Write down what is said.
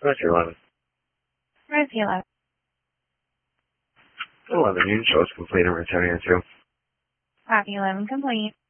Roger 11. Rosie 11. 11 unit show is complete and returning to. Copy 11 complete.